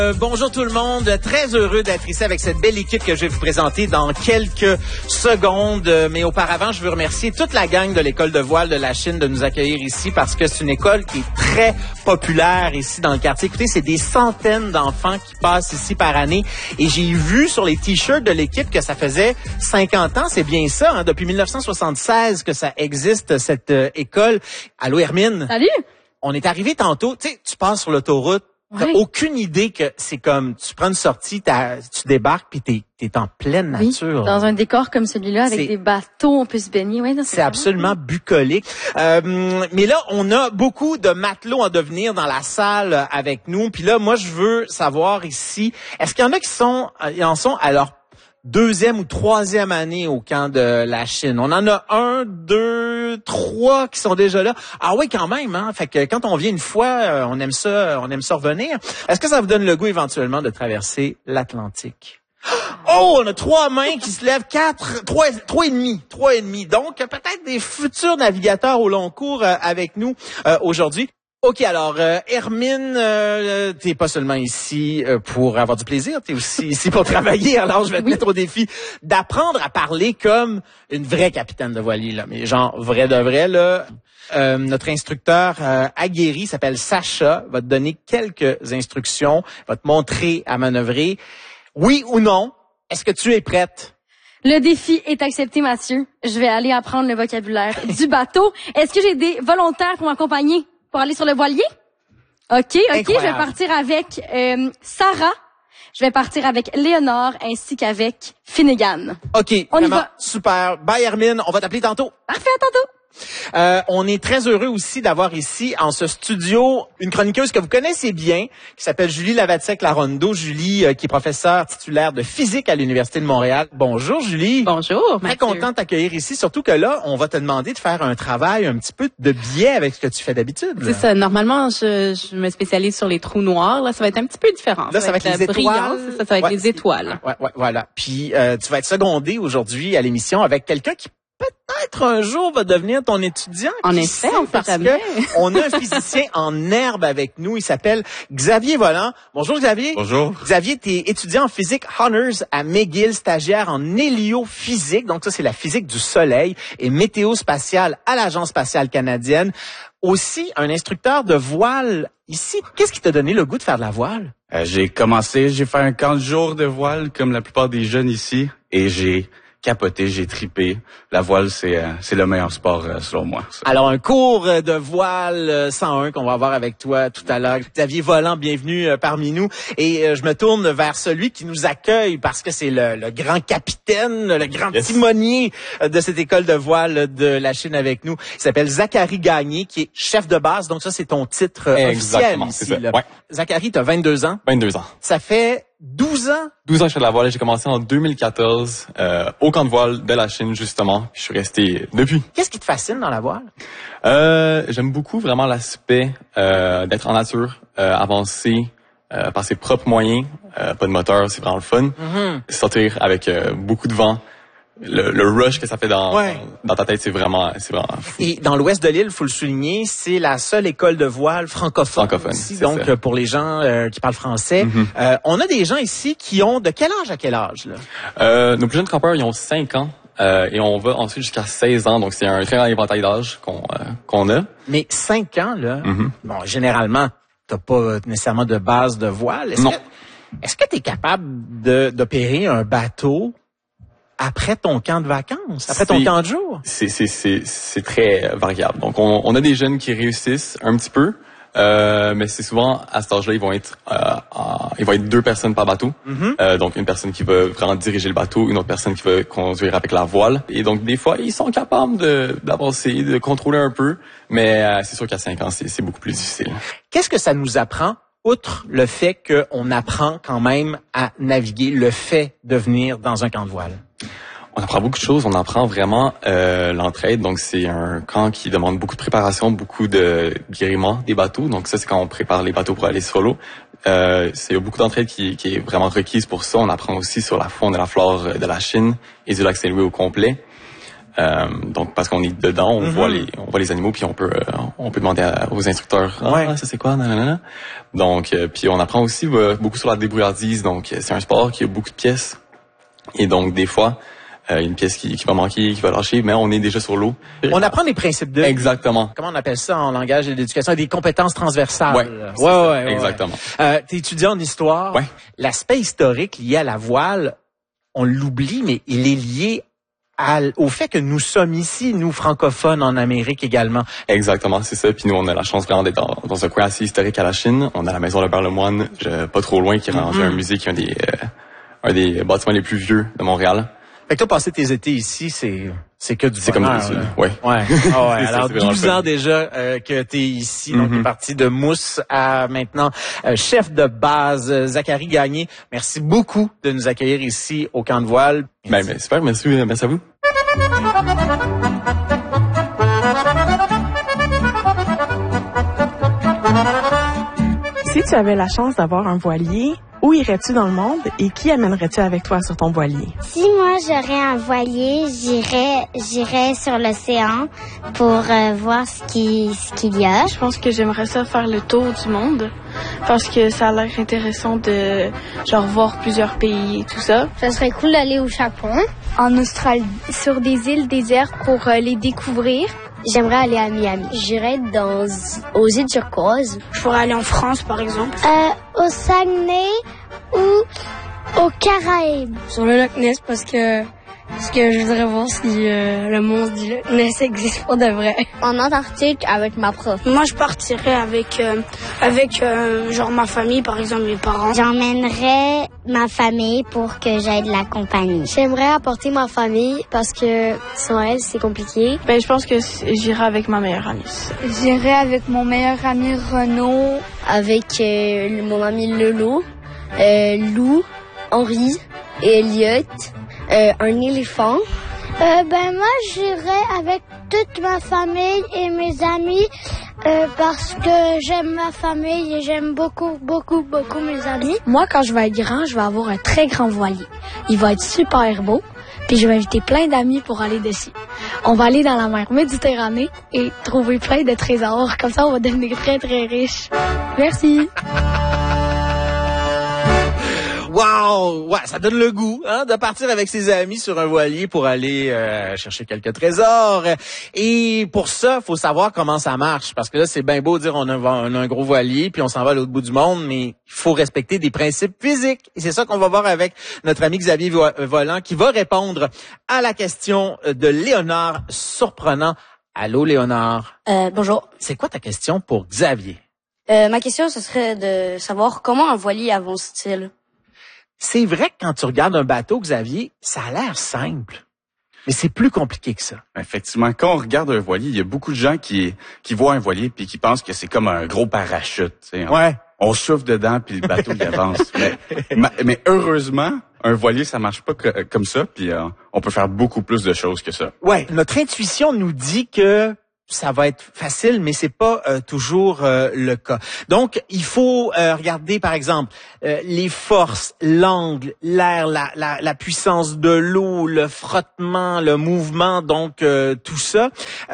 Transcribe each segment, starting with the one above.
Bonjour tout le monde, très heureux d'être ici avec cette belle équipe que je vais vous présenter dans quelques secondes. Mais auparavant, je veux remercier toute la gang de l'école de voile de la Chine de nous accueillir ici parce que c'est une école qui est très populaire ici dans le quartier. Écoutez, c'est des centaines d'enfants qui passent ici par année et j'ai vu sur les t-shirts de l'équipe que ça faisait 50 ans, c'est bien ça, hein, depuis 1976 que ça existe cette école. Allô Hermine? Salut! On est arrivé tantôt, tu sais, tu passes sur l'autoroute. T'as aucune idée que c'est comme, tu prends une sortie, tu débarques puis t'es en pleine nature. Oui, dans un décor comme celui-là, avec des bateaux, on peut se baigner. Ouais, c'est absolument bucolique. Mais là, on a beaucoup de matelots en devenir dans la salle avec nous. Puis là, moi, je veux savoir ici, est-ce qu'il y en a qui en sont à leur deuxième ou troisième année au camp de la Chine? On en a 1, 2, 3 qui sont déjà là. Ah oui, quand même, hein. Fait que quand on vient une fois, on aime ça revenir. Est-ce que ça vous donne le goût éventuellement de traverser l'Atlantique? Oh, on a 3 mains qui se lèvent, 3 et demi. Donc, peut-être des futurs navigateurs au long cours avec nous aujourd'hui. OK, alors, Hermine, t'es pas seulement ici pour avoir du plaisir, t'es aussi ici pour travailler. Alors, je vais te mettre au défi d'apprendre à parler comme une vraie capitaine de voilier, là. Mais genre, vrai de vrai, là. Notre instructeur aguerri s'appelle Sacha, va te donner quelques instructions, va te montrer à manœuvrer. Oui ou non, est-ce que tu es prête? Le défi est accepté, Mathieu. Je vais aller apprendre le vocabulaire du bateau. Est-ce que j'ai des volontaires pour m'accompagner? Pour aller sur le voilier? OK. Incroyable. Je vais partir avec Sarah. Je vais partir avec Léonore ainsi qu'avec Finnegan. OK. On y va. Super. Bye, Hermine. On va t'appeler tantôt. Parfait, à tantôt. On est très heureux aussi d'avoir ici en ce studio une chroniqueuse que vous connaissez bien, qui s'appelle Julie Lavatsek-Larondo. Julie, qui est professeure titulaire de physique à l'Université de Montréal. Bonjour Julie. Bonjour. Très content de t'accueillir ici, surtout que là, on va te demander de faire un travail un petit peu de biais avec ce que tu fais d'habitude. C'est ça. Normalement, je me spécialise sur les trous noirs. Là, ça va être un petit peu différent. Là, ça va être les étoiles. Ça va être les étoiles. Ouais, voilà. Puis, tu vas être secondée aujourd'hui à l'émission avec quelqu'un qui peut-être un jour va devenir ton étudiant. En effet, on sait jamais. On a un physicien en herbe avec nous. Il s'appelle Xavier Volant. Bonjour Xavier. Bonjour. Xavier, t'es étudiant en physique honors à McGill, stagiaire en héliophysique. Donc ça, c'est la physique du soleil et météo-spatiale à l'Agence spatiale canadienne. Aussi, un instructeur de voile ici. Qu'est-ce qui t'a donné le goût de faire de la voile? J'ai fait un camp de jour de voile comme la plupart des jeunes ici et j'ai capoté, j'ai tripé. La voile, c'est le meilleur sport selon moi. Ça. Alors, un cours de voile 101 qu'on va avoir avec toi tout à l'heure. Xavier Volant, bienvenue parmi nous. Et je me tourne vers celui qui nous accueille parce que c'est le grand capitaine, le grand timonier de cette école de voile de la Chine avec nous. Il s'appelle Zachary Gagné, qui est chef de base. Donc ça, c'est ton titre officiel ici. C'est ça. Ouais. Zachary, tu as 22 ans. 22 ans. Ça fait 12 ans? 12 ans que je fais de la voile. J'ai commencé en 2014 au camp de voile de la Chine, justement. Puis je suis resté depuis. Qu'est-ce qui te fascine dans la voile? J'aime beaucoup vraiment l'aspect d'être en nature, avancer par ses propres moyens. Pas de moteur, c'est vraiment le fun. Mm-hmm. Sortir avec beaucoup de vent. Le rush que ça fait dans ta tête, c'est vraiment fou. Et dans l'ouest de l'île, il faut le souligner, c'est la seule école de voile francophone ici, donc ça. Pour les gens qui parlent français. Mm-hmm. On a des gens ici qui ont de quel âge à quel âge là? Nos plus jeunes campeurs, ils ont 5 ans. Et on va ensuite jusqu'à 16 ans, donc c'est un très grand éventail d'âge qu'on a. Mais 5 ans, là, bon, généralement, t'as pas nécessairement de base de voile. Est-ce que t'es capable d'opérer un bateau après ton camp de vacances, après ton camp de jour? C'est très variable. Donc, on a des jeunes qui réussissent un petit peu, mais c'est souvent, à cet âge-là, ils vont être 2 personnes par bateau. Mm-hmm. Donc, une personne qui va vraiment diriger le bateau, une autre personne qui va conduire avec la voile. Et donc, des fois, ils sont capables d'avancer, de contrôler un peu, mais c'est sûr qu'à 5 ans, c'est beaucoup plus difficile. Qu'est-ce que ça nous apprend? Outre le fait qu'on apprend quand même à naviguer, le fait de venir dans un camp de voile? On apprend beaucoup de choses. On apprend vraiment l'entraide. Donc, c'est un camp qui demande beaucoup de préparation, beaucoup de gréement des bateaux. Donc, ça, c'est quand on prépare les bateaux pour aller solo. C'est beaucoup d'entraide qui est vraiment requise pour ça. On apprend aussi sur la faune et la flore de la Chine et du lac Saint-Louis au complet. Donc parce qu'on est dedans, on voit les animaux, puis on peut demander aux instructeurs ça c'est quoi, nanana. Donc puis on apprend aussi beaucoup sur la débrouillardise. Donc c'est un sport qui a beaucoup de pièces, et donc des fois une pièce qui va manquer, qui va lâcher, mais on est déjà sur l'eau. On apprend des principes de... Exactement. Comment on appelle ça en langage de l'éducation? Des compétences transversales. Ouais, exactement. T'es étudiant en histoire. Ouais. L'aspect historique lié à la voile, on l'oublie, mais il est lié au fait que nous sommes ici, nous francophones en Amérique également. Exactement, c'est ça. Puis nous, on a la chance vraiment d'être dans un coin assez historique à la Chine. On a la maison Lebert Lemoine, pas trop loin, qui est rangé un musée qui est un des bâtiments les plus vieux de Montréal. Fait que toi, passer tes étés ici, c'est que du bonheur. C'est comme ouais. Alors, 12 ans déjà que tu es ici. Donc, tu es parti de mousse à maintenant chef de base. Zachary Gagné, merci beaucoup de nous accueillir ici au Camp de voile. Ben, super, merci à vous. Si tu avais la chance d'avoir un voilier, où irais-tu dans le monde et qui amènerais-tu avec toi sur ton voilier? Si moi j'aurais un voilier, j'irais sur l'océan pour voir ce qu'il y a. Je pense que j'aimerais ça faire le tour du monde parce que ça a l'air intéressant de voir plusieurs pays et tout ça. Ça serait cool d'aller au Japon, en Australie, sur des îles désertes pour les découvrir. J'aimerais aller à Miami. J'irais aux îles Turquoise. Je pourrais aller en France, par exemple. Au Saguenay ou aux Caraïbes. Sur le Loch Ness, parce que je voudrais voir si le monstre du Loch Ness existe pour de vrai. En Antarctique avec ma prof. Moi, je partirais avec ma famille, par exemple mes parents. J'emmènerais ma famille pour que j'aie de la compagnie. J'aimerais apporter ma famille parce que sans elle, c'est compliqué. Je pense que j'irai avec ma meilleure amie. J'irai avec mon meilleur ami Renaud. Avec mon ami Lolo, Lou, Henri et Elliot. Un éléphant. Moi, j'irais avec toute ma famille et mes amis parce que j'aime ma famille et j'aime beaucoup, beaucoup, beaucoup mes amis. Moi, quand je vais être grand, je vais avoir un très grand voilier. Il va être super beau, puis je vais inviter plein d'amis pour aller dessus. On va aller dans la mer Méditerranée et trouver plein de trésors. Comme ça, on va devenir très, très riches. Merci. Wow! Ouais, ça donne le goût de partir avec ses amis sur un voilier pour aller chercher quelques trésors. Et pour ça, faut savoir comment ça marche. Parce que là, c'est bien beau de dire on a un gros voilier puis on s'en va à l'autre bout du monde, mais il faut respecter des principes physiques. Et c'est ça qu'on va voir avec notre ami Xavier Volant qui va répondre à la question de Léonard Surprenant. Allô, Léonard? Bonjour. C'est quoi ta question pour Xavier? Ma question, ce serait de savoir comment un voilier avance-t-il? C'est vrai que quand tu regardes un bateau, Xavier, ça a l'air simple. Mais c'est plus compliqué que ça. Effectivement, quand on regarde un voilier, il y a beaucoup de gens qui voient un voilier puis qui pensent que c'est comme un gros parachute. Ouais. On souffle dedans puis le bateau il avance. Mais heureusement, un voilier ça marche pas comme ça puis on peut faire beaucoup plus de choses que ça. Ouais, notre intuition nous dit que ça va être facile, mais c'est pas toujours le cas. Donc, il faut regarder, par exemple, les forces, l'angle, l'air, la puissance de l'eau, le frottement, le mouvement, donc tout ça.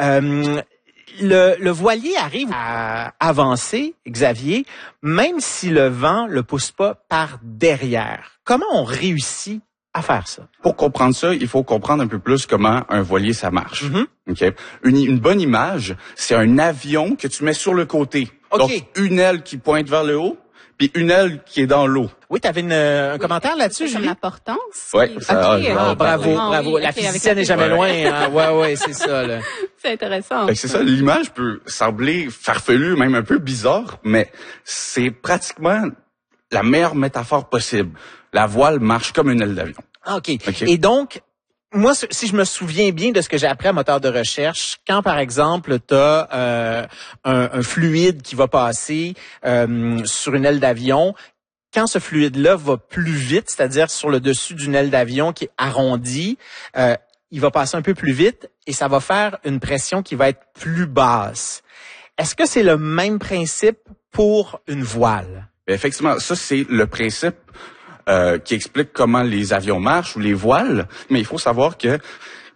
Le voilier arrive à avancer, Xavier, même si le vent le pousse pas par derrière. Comment on réussit à faire ça? Pour comprendre ça, il faut comprendre un peu plus comment un voilier ça marche. Okay? Une bonne image, c'est un avion que tu mets sur le côté. Okay. Donc une aile qui pointe vers le haut, puis une aile qui est dans l'eau. Oui, tu avais un commentaire là-dessus, Julie? L'importance. Oui, bravo. La physicienne n'est jamais loin. Ouais, c'est ça. Là. C'est intéressant. C'est ça, l'image peut sembler farfelue, même un peu bizarre, mais c'est pratiquement la meilleure métaphore possible. La voile marche comme une aile d'avion. OK. Et donc, moi, si je me souviens bien de ce que j'ai appris à moteur de recherche, quand, par exemple, tu as un fluide qui va passer sur une aile d'avion, quand ce fluide-là va plus vite, c'est-à-dire sur le dessus d'une aile d'avion qui est arrondie, il va passer un peu plus vite et ça va faire une pression qui va être plus basse. Est-ce que c'est le même principe pour une voile? Effectivement, ça, c'est le principe qui explique comment les avions marchent ou les voiles, mais il faut savoir que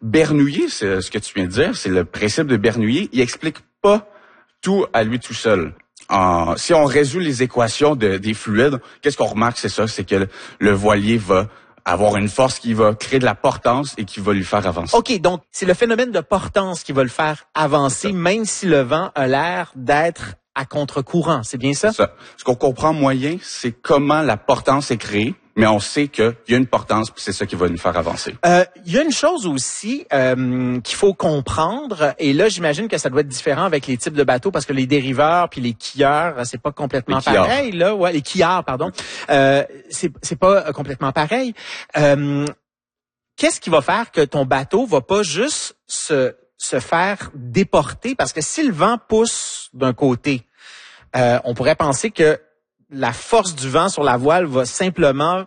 Bernoulli, c'est ce que tu viens de dire, c'est le principe de Bernoulli. Il explique pas tout à lui tout seul. Si on résout les équations des fluides, qu'est-ce qu'on remarque, c'est ça, c'est que le voilier va avoir une force qui va créer de la portance et qui va lui faire avancer. OK, donc c'est le phénomène de portance qui va le faire avancer, même si le vent a l'air d'être à contre-courant. C'est bien ça? Ça. Ce qu'on comprend moyen, c'est comment la portance est créée, mais on sait qu'il y a une portance, puis c'est ça qui va nous faire avancer. Il y a une chose aussi qu'il faut comprendre, et là, j'imagine que ça doit être différent avec les types de bateaux, parce que les dériveurs puis les quilleurs, c'est pas complètement pareil. Là, ouais, les quillards, pardon. C'est pas complètement pareil. Qu'est-ce qui va faire que ton bateau va pas juste se faire déporter? Parce que si le vent pousse d'un côté, on pourrait penser que la force du vent sur la voile va simplement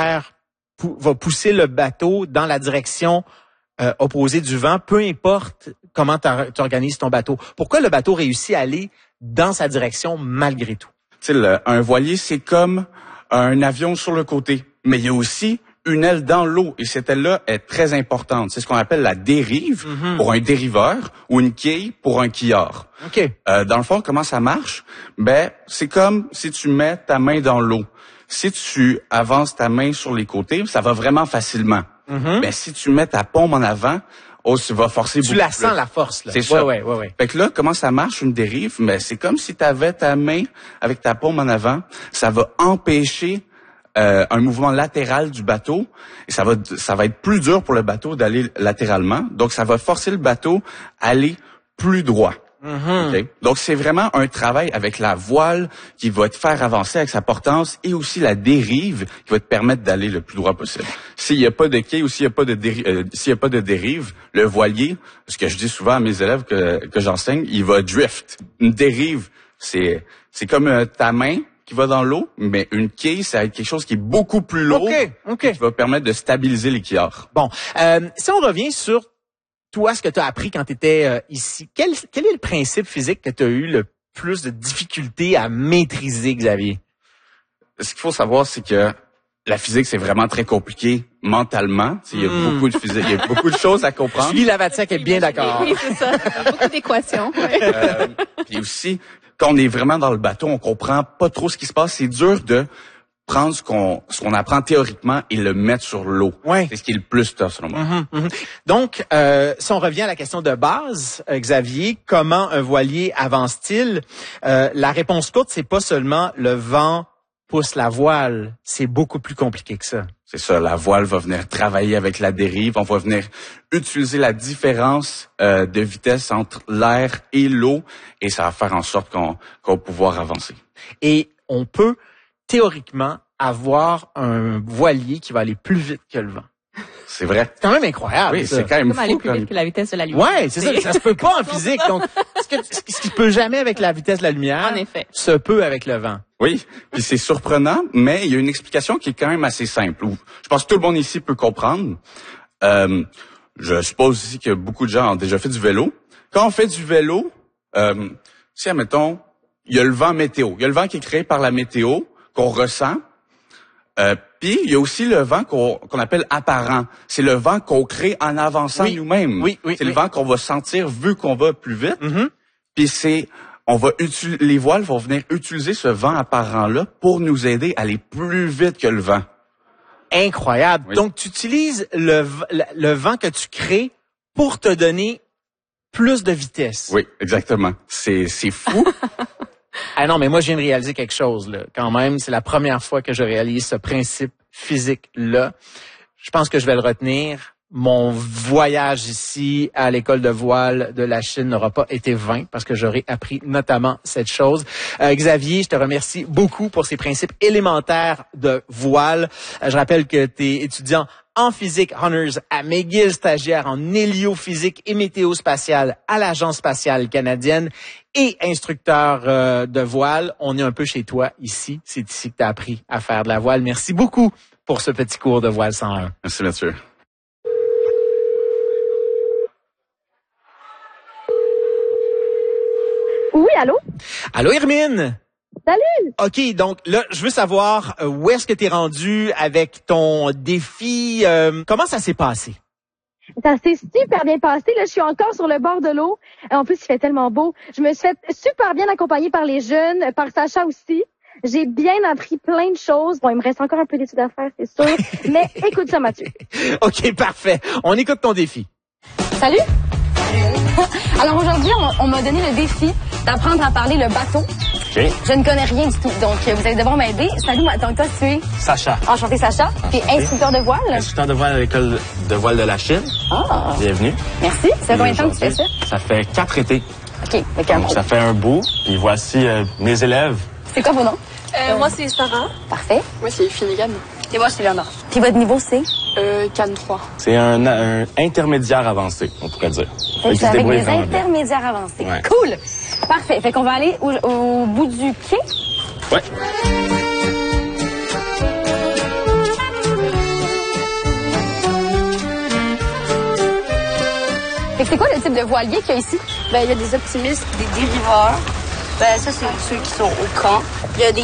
va pousser le bateau dans la direction opposée du vent, peu importe comment tu organises ton bateau. Pourquoi le bateau réussit à aller dans sa direction malgré tout? Tu sais, un voilier, c'est comme un avion sur le côté, mais il y a aussi une aile dans l'eau, et cette aile-là est très importante. C'est ce qu'on appelle la dérive pour un dériveur ou une quille pour un quillard. Okay. Dans le fond, comment ça marche? Ben, c'est comme si tu mets ta main dans l'eau. Si tu avances ta main sur les côtés, ça va vraiment facilement. Ben, si tu mets ta paume en avant, tu vas forcer beaucoup plus. Tu la sens, la force, là. C'est ça. Ouais. Fait que là, comment ça marche, une dérive? Ben, c'est comme si tu avais ta main avec ta paume en avant. Ça va empêcher un mouvement latéral du bateau, et ça va être plus dur pour le bateau d'aller latéralement, donc ça va forcer le bateau à aller plus droit. Okay? Donc c'est vraiment un travail avec la voile qui va te faire avancer avec sa portance, et aussi la dérive qui va te permettre d'aller le plus droit possible. S'il n'y a pas de quai ou s'il n'y a pas de dérive, le voilier, ce que je dis souvent à mes élèves que j'enseigne, il va drift. Une dérive, c'est comme ta main qui va dans l'eau, mais une quille, ça va être quelque chose qui est beaucoup plus lourd, qui va permettre de stabiliser les quillards. Bon, si on revient sur toi, ce que tu as appris quand tu étais ici, quel est le principe physique que tu as eu le plus de difficulté à maîtriser, Xavier? Ce qu'il faut savoir, c'est que la physique, c'est vraiment très compliqué mentalement. Il y a beaucoup de physique, il y a beaucoup de choses à comprendre. Julie Lavatiak est bien d'accord. Oui, c'est ça. Beaucoup d'équations. Puis aussi, quand on est vraiment dans le bateau, on comprend pas trop ce qui se passe. C'est dur de prendre ce qu'on apprend théoriquement et le mettre sur l'eau. Ouais. C'est ce qui est le plus tough, selon moi. Donc, si on revient à la question de base, Xavier, comment un voilier avance-t-il? La réponse courte, c'est pas seulement le vent pousse la voile. C'est beaucoup plus compliqué que ça. C'est ça, la voile va venir travailler avec la dérive. On va venir utiliser la différence de vitesse entre l'air et l'eau, et ça va faire en sorte qu'on va pouvoir avancer. Et on peut théoriquement avoir un voilier qui va aller plus vite que le vent. C'est vrai. C'est quand même incroyable. Oui, c'est quand même fou. Aller plus vite que la vitesse de la lumière. Ouais, c'est ça. Ça se peut pas en physique. Donc, ce qui peut jamais avec la vitesse de la lumière, en effet, se peut avec le vent. Oui, puis c'est surprenant, mais il y a une explication qui est quand même assez simple. Je pense que tout le monde ici peut comprendre. Je suppose aussi que beaucoup de gens ont déjà fait du vélo. Quand on fait du vélo, si, admettons, il y a le vent météo. Il y a le vent qui est créé par la météo, qu'on ressent. Puis il y a aussi le vent qu'on appelle apparent. C'est le vent qu'on crée en avançant nous-mêmes. Oui, c'est le vent qu'on va sentir vu qu'on va plus vite. Puis les voiles vont venir utiliser ce vent apparent-là pour nous aider à aller plus vite que le vent. Incroyable. Oui. Donc, tu utilises le vent que tu crées pour te donner plus de vitesse. Oui, exactement. C'est fou. Ah non, mais moi, je viens de réaliser quelque chose, là. Quand même, c'est la première fois que je réalise ce principe physique-là. Je pense que je vais le retenir. Mon voyage ici à l'école de voile de la Chine n'aura pas été vain parce que j'aurai appris notamment cette chose. Xavier, je te remercie beaucoup pour ces principes élémentaires de voile. Je rappelle que tu es étudiant en physique honors à McGill, stagiaire en héliophysique et météo-spatiale à l'Agence spatiale canadienne et instructeur de voile. On est un peu chez toi ici. C'est ici que tu as appris à faire de la voile. Merci beaucoup pour ce petit cours de voile 101. Merci, Mathieu. Oui, allô? Allô, Hermine? Salut! OK, donc là, je veux savoir où est-ce que tu es rendu avec ton défi. Comment ça s'est passé? Ça s'est super bien passé. Là, je suis encore sur le bord de l'eau. En plus, il fait tellement beau. Je me suis fait super bien accompagnée par les jeunes, par Sacha aussi. J'ai bien appris plein de choses. Bon, il me reste encore un peu d'études à faire, c'est sûr. Mais écoute ça, Mathieu. OK, parfait. On écoute ton défi. Salut! Alors aujourd'hui, on m'a donné le défi d'apprendre à parler le bateau. Okay. Je ne connais rien du tout, donc vous allez devoir m'aider. Salut, donc toi, tu es? Sacha. Enchanté, Sacha. Tu es instructeur de voile? Instructeur de voile à l'école de voile de la Chine. Ah! Bienvenue. Merci. Ça fait combien de temps que tu fais ça? Ça fait 4 étés. OK. Donc, ça fait un bout. Puis voici mes élèves. C'est quoi vos noms? Moi, c'est Sarah. Parfait. Moi, c'est Finnegan. Et moi, c'est Léonard. Puis votre niveau, c'est? Cannes 3. C'est un intermédiaire avancé, on pourrait dire. Fait que c'est avec des intermédiaires avancés. Ouais. Cool! Parfait. Fait qu'on va aller au bout du quai. Ouais. Fait que c'est quoi le type de voilier qu'il y a ici? Ben, il y a des optimistes, des dériveurs. Ben, ça, c'est ceux qui sont au camp. Il y a des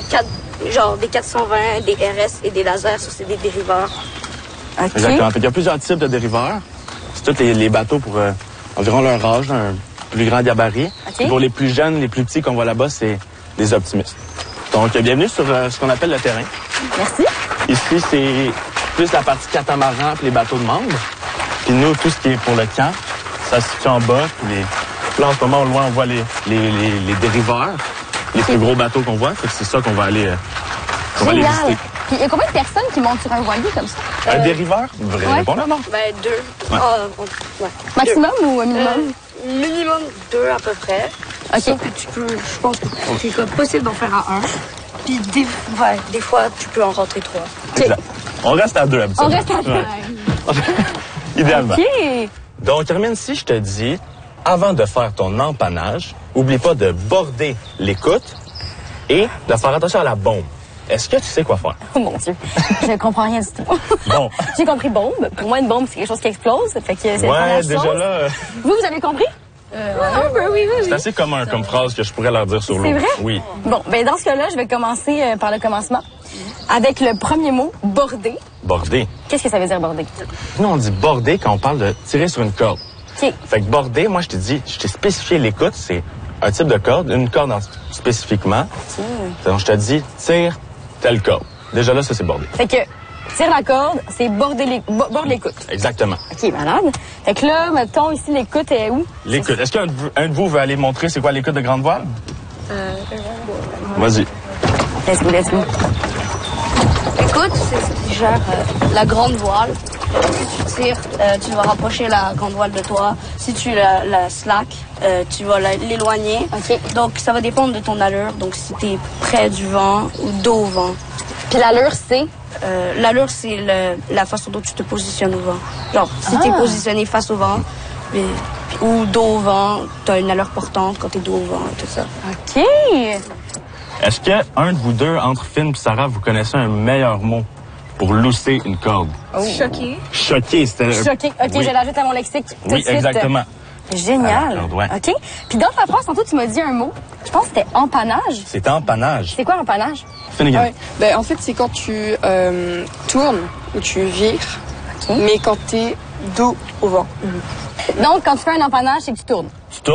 420, des RS et des lasers. Ça, c'est des dériveurs. OK. Exactement. Fait qu'il y a plusieurs types de dériveurs. C'est tous les bateaux pour environ leur âge, un plus grand gabarit. Okay. Et pour les plus jeunes, les plus petits qu'on voit là-bas, c'est des optimistes. Donc, bienvenue sur ce qu'on appelle le terrain. Merci. Ici, c'est plus la partie catamaran et les bateaux de membres. Puis nous, tout ce qui est pour le camp, ça se situe en bas. Puis là, en ce moment, au loin, on voit les dériveurs, les plus gros bateaux qu'on voit. Fait que c'est ça qu'on va aller visiter. Puis il y a combien de personnes qui montent sur un voilier comme ça? Un dériveur? Vous voudrez répondre, non? Ben, 2. Ouais. Ouais. Maximum ou un minimum? Minimum 2 à peu près. OK. Sauf que tu peux, je pense que c'est comme possible d'en faire à 1. Puis des fois, tu peux en rentrer 3. Exact. On reste à 2 habituellement. On reste à 2. Ouais. Idéalement. OK. Donc, Hermine, si je te dis, avant de faire ton empannage, oublie pas de border l'écoute et de faire attention à la bombe. Est-ce que tu sais quoi faire? Oh mon Dieu, je comprends rien du tout. Bon. J'ai compris bombe. Pour moi, une bombe, c'est quelque chose qui explose. Fait que c'est ouais, déjà là... Vous avez compris? Oui. C'est assez commun comme phrase que je pourrais leur dire sur l'eau. C'est vrai? Oui. Bon, ben dans ce cas-là, je vais commencer par le commencement. Avec le premier mot, border. Border. Qu'est-ce que ça veut dire, border? Nous, on dit border quand on parle de tirer sur une corde. OK. Fait que border, moi, je t'ai spécifié l'écoute, c'est un type de corde, une corde spécifiquement. Donc, je te dis, tire telle corde. Déjà là, ça, c'est border. Fait que, tire la corde, c'est borde l'écoute. Exactement. OK, malade. Fait que là, mettons, ici, l'écoute est où? L'écoute. Est-ce qu'un de vous veut aller montrer c'est quoi l'écoute de grande voile? Vas-y. Let's go. Écoute, c'est ce qui gère la grande voile. Si tu tires, tu vas rapprocher la grande voile de toi. Si tu la slack, tu vas l'éloigner. OK. Donc, ça va dépendre de ton allure. Donc, si tu es près du vent ou dos au vent. Puis l'allure, c'est? L'allure, c'est la façon dont tu te positionnes au vent. Genre, si tu es positionné face au vent ou dos au vent, tu as une allure portante quand tu es dos au vent et tout ça. OK. Est-ce qu'un de vous deux, entre Finn et Sarah, vous connaissez un meilleur mot pour lousser une corde? Oh. Choqué. Choqué, c'était... Choqué. OK, oui. je l'ajoute à mon lexique tout de Oui, suite. exactement. Génial. Alors, ouais. OK. Puis dans ta phrase, tantôt, tu m'as dit un mot. Je pense que c'était empannage. C'était empannage. C'est quoi empannage? Finnegan. Ouais. Ben, en fait, c'est quand tu tournes ou tu vires, mais quand t'es dos au vent. Donc, quand tu fais un empannage, c'est que tu tournes.